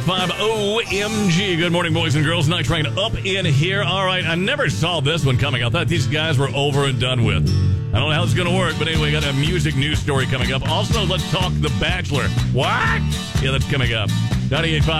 OMG. Good morning, boys and girls. Night Train up in here. All right, I never saw this one coming. I thought these guys were over and done with. I don't know how it's going to work, but anyway, got a music news story coming up. Also, let's talk The Bachelor. What? Yeah, that's coming up. 98.5